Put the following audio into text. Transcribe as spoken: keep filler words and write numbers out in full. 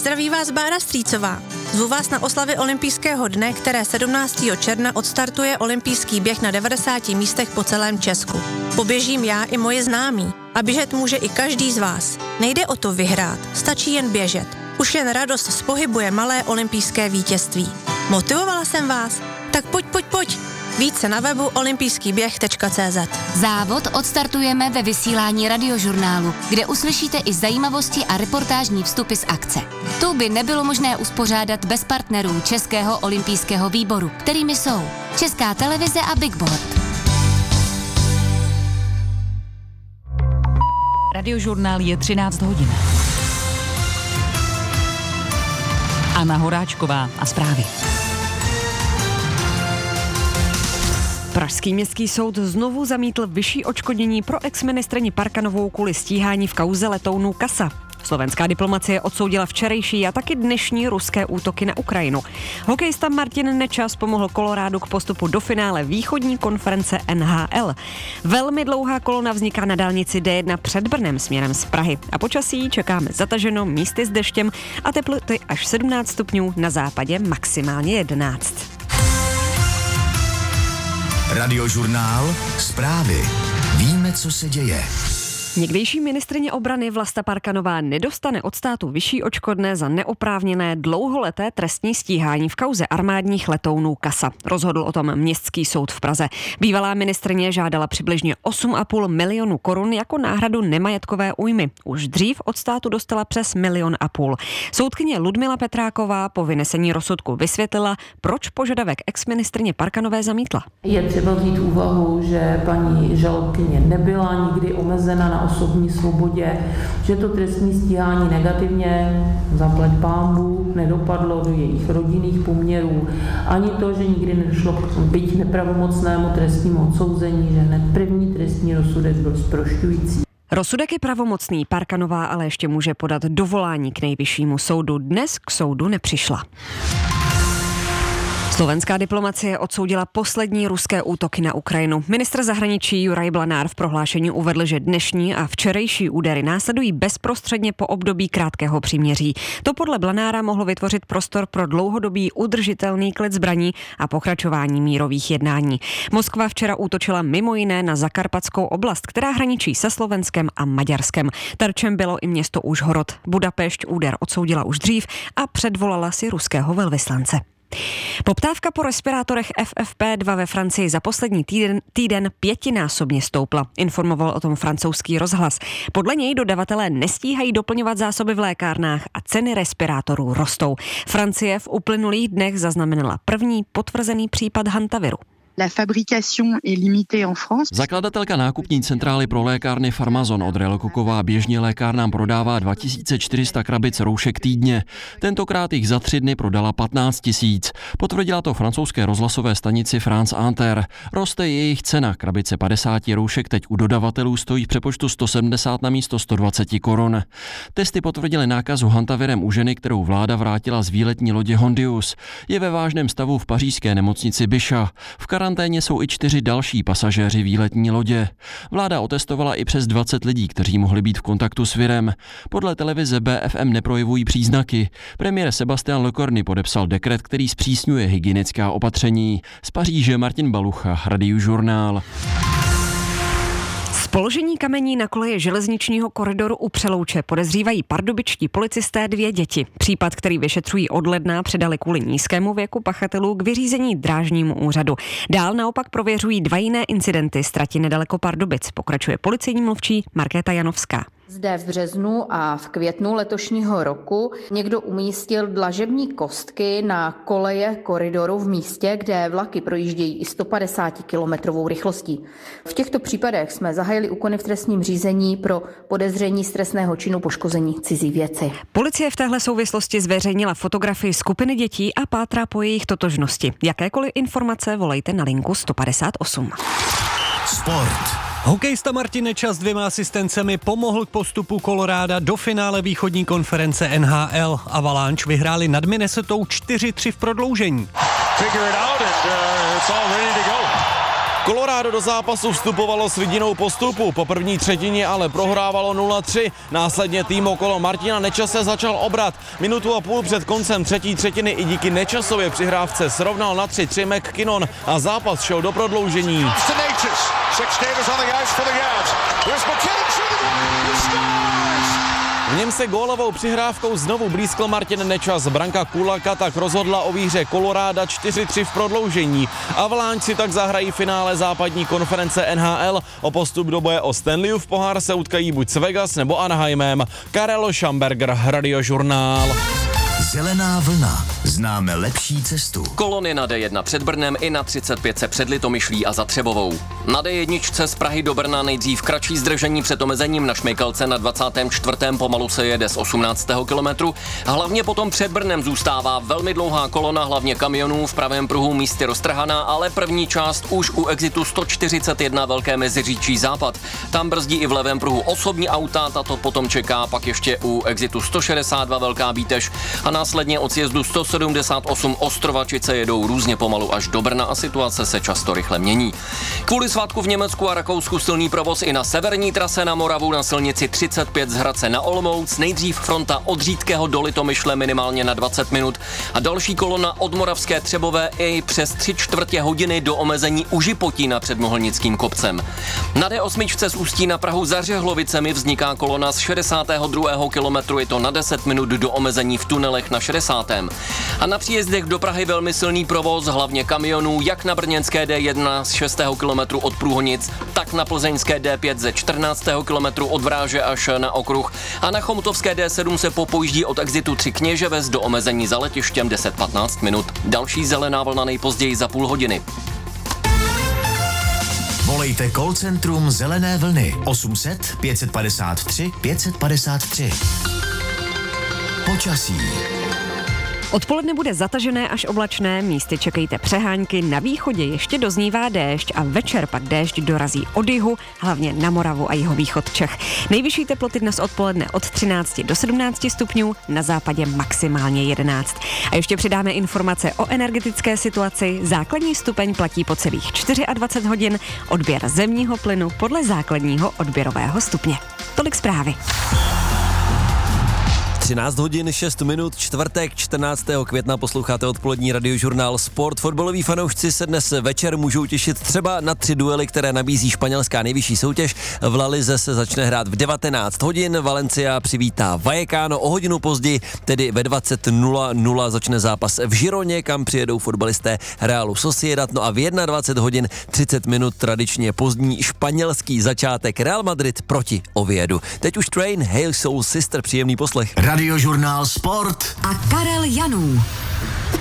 Zdraví vás Bára Strýcová. Zvu vás na oslavy olympijského dne, které sedmnáctého června odstartuje olympijský běh na devadesáti místech po celém Česku. Poběžím já i moji známí. A běžet může i každý z vás. Nejde o to vyhrát, stačí jen běžet. Už jen radost z pohybu je malé olympijské vítězství. Motivovala jsem vás? Tak pojď, pojď, pojď. Více na webu olympijský běh tečka cé zet. Závod odstartujeme ve vysílání Radiožurnálu, kde uslyšíte i zajímavosti a reportážní vstupy z akce. Tu by nebylo možné uspořádat bez partnerů Českého olympijského výboru, kterými jsou Česká televize a Big Board. Radiožurnál je třináct hodin. Anna Horáčková a zprávy. Pražský městský soud znovu zamítl vyšší odškodnění pro exministryni Parkanovou kvůli stíhání v kauze letounů Kasa. Slovenská diplomacie odsoudila včerejší a taky dnešní ruské útoky na Ukrajinu. Hokejista Martin Nečas pomohl Kolorádu k postupu do finále východní konference N H L. Velmi dlouhá kolona vzniká na dálnici D jedna před Brnem směrem z Prahy. A počasí čekáme zataženo, místy s deštěm a teploty až sedmnáct stupňů, na západě maximálně jedenáct. Radiožurnál, zprávy. Víme, co se děje. Někdejší ministryně obrany Vlasta Parkanová nedostane od státu vyšší odškodné za neoprávněné dlouholeté trestní stíhání v kauze armádních letounů Kasa. Rozhodl o tom Městský soud v Praze. Bývalá ministryně žádala přibližně osm a půl milionu korun jako náhradu nemajetkové újmy. Už dřív od státu dostala přes milion a půl. Soudkyně Ludmila Petráková po vynesení rozsudku vysvětlila, proč požadavek exministryně Parkanové zamítla. Je třeba vzít úvahu, že paní žalobkyně nebyla nikdy omezena na osobní svobodě, že to trestní stíhání negativně, zaplať pánbůh, nedopadlo do jejich rodinných poměrů, ani to, že nikdy nedošlo k byť nepravomocnému trestnímu odsouzení, že hned první trestní rozsudek byl zprošťující. Rozsudek je pravomocný, Parkanová ale ještě může podat dovolání k nejvyššímu soudu. Dnes k soudu nepřišla. Slovenská diplomacie odsoudila poslední ruské útoky na Ukrajinu. Ministr zahraničí Juraj Blanár v prohlášení uvedl, že dnešní a včerejší údery následují bezprostředně po období krátkého příměří. To podle Blanára mohlo vytvořit prostor pro dlouhodobý udržitelný klid zbraní a pokračování mírových jednání. Moskva včera útočila mimo jiné na Zakarpatskou oblast, která hraničí se Slovenskem a Maďarskem. Terčem bylo i město Užhorod. Budapešť úder odsoudila už dřív a předvolala si ruského velvyslance. Poptávka po respirátorech F F P dva ve Francii za poslední týden, týden pětinásobně stoupla, informoval o tom francouzský rozhlas. Podle něj dodavatelé nestíhají doplňovat zásoby v lékárnách a ceny respirátorů rostou. Francie v uplynulých dnech zaznamenala první potvrzený případ hantaviru. La fabrication est limitée en France. Zakladatelka nákupní centrály pro lékárny Farmazon Audrey Koková běžně lékárnám prodává dva tisíce čtyři sta krabic roušek týdně. Tentokrát jich za tři dny prodala patnáct tisíc. Potvrdila to francouzské rozhlasové stanici France Inter. Roste jejich cena. Krabice padesát roušek teď u dodavatelů stojí v přepočtu sto sedmdesát na místo sto dvacet korun. Testy potvrdily nákazu hantavirem u ženy, kterou vláda vrátila z výletní lodě Hondius. Je ve vážném stavu v pařížské nemocnici Bichat. V karanténě jsou i čtyři další pasažéři výletní lodě. Vláda otestovala i přes dvacet lidí, kteří mohli být v kontaktu s virem. Podle televize B F M neprojevují příznaky. Premiér Sebastian Lecornu podepsal dekret, který zpřísňuje hygienická opatření. Z Paříže Martin Balucha, Radiožurnál. Z položení kamení na koleje železničního koridoru u Přelouče podezřívají pardubičtí policisté dvě děti. Případ, který vyšetřují od ledna, předali kvůli nízkému věku pachatelů k vyřízení drážnímu úřadu. Dál naopak prověřují dva jiné incidenty z trati nedaleko Pardubic, pokračuje policejní mluvčí Markéta Janovská. Zde v březnu a v květnu letošního roku někdo umístil dlažební kostky na koleje koridoru v místě, kde vlaky projíždějí i sto padesát kilometrovou rychlostí. V těchto případech jsme zahájili úkony v trestním řízení pro podezření z trestného činu poškození cizí věci. Policie v téhle souvislosti zveřejnila fotografii skupiny dětí a pátrá po jejich totožnosti. Jakékoliv informace volejte na linku sto padesát osm. Sport. Hokejista Martin Nečas s dvěma asistencemi pomohl k postupu Koloráda do finále východní konference N H L. Avalanche vyhráli nad Minnesotou čtyři tři v prodloužení. Colorado do zápasu vstupovalo s vidinou postupu, po první třetině ale prohrávalo nula tři. Následně tým okolo Martina Nečase začal obrat. Minutu a půl před koncem třetí třetiny i díky Nečasově přihrávce srovnal na tři tři McKinnon a zápas šel do prodloužení. V něm se gólovou přihrávkou znovu blízkl Martin Nečas. Branka Kulaka tak rozhodla o výhře Colorada čtyři tři v prodloužení. Avalanche si tak zahrají finále západní konference N H L. O postup do boje o Stanleyův pohár se utkají buď s Vegas nebo Anaheimem. Karel Schamberger, Radiožurnál. Zelená vlna. Známe lepší cestu. Kolony na D jedna před Brnem i na třicet pět před Litomyšlí a za Třebovou. Na D jedna z Prahy do Brna nejdřív kratší zdržení před omezením na Šmejkalce na dvacátém čtvrtém pomalu se jede z osmnáctého kilometru. Hlavně potom před Brnem zůstává velmi dlouhá kolona, hlavně kamionů v pravém pruhu místy roztrhaná, ale první část už u exitu sto čtyřicet jedna Velké Meziříčí západ. Tam brzdí i v levém pruhu osobní auta, tato potom čeká pak ještě u exitu sto šedesát dva Velká Bítež a následně od sjezdu sto sedmdesát osm Ostrovačice jedou různě pomalu až do Brna a situace se často rychle mění. Kvůli svátku v Německu a Rakousku silný provoz i na severní trase na Moravu na silnici třicet pět z Hradce na Olomouc, nejdřív fronta od Řídkého do Litomyšle minimálně na dvacet minut a další kolona od Moravské Třebové i přes tři čtvrtě hodiny do omezení u Žipotína před Mohelnickým kopcem. Na D osm z Ústí na Prahu za Řehlovicemi vzniká kolona z šedesátého druhého kilometru, je to na deset minut do omezení v tunelech na šedesátém A na příjezdech do Prahy velmi silný provoz, hlavně kamionů, jak na brněnské D jedna z šestého kilometru od Průhonic, tak na plzeňské D pět ze čtrnáctého kilometru od Vráže až na Okruh a na chomutovské D sedm se popojíždí od exitu tři Kněževes do omezení za letištěm deset patnáct minut. Další zelená vlna nejpozději za půl hodiny. Volejte call centrum Zelené vlny osm set pět padesát tři pět padesát tři. Počasí. Odpoledne bude zatažené až oblačné, místy čekejte přehánky, na východě ještě doznívá déšť a večer pak déšť dorazí od jihu, hlavně na Moravu a jihovýchod Čech. Nejvyšší teploty dnes odpoledne od třinácti do sedmnácti stupňů, na západě maximálně jedenáct. A ještě přidáme informace o energetické situaci. Základní stupeň platí po celých dvacet čtyři hodin, odběr zemního plynu podle základního odběrového stupně. Tolik zprávy. třináct hodin šest minut, čtvrtek čtrnáctého května posloucháte odpolední radiožurnál Sport. Fotbaloví fanoušci se dnes večer můžou těšit třeba na tři duely, které nabízí španělská nejvyšší soutěž. V La Lize se začne hrát v devatenáct hodin, Valencia přivítá Vallecano, o hodinu později, tedy ve dvacet nula nula začne zápas v Gironě, kam přijedou fotbalisté Realu Sociedad, no a v dvacet jedna hodin třicet minut tradičně pozdní španělský začátek Real Madrid proti Oviedu. Teď už Train, Hail Soul Sister, příjemný poslech. Radiožurnál Sport a Karel Janů.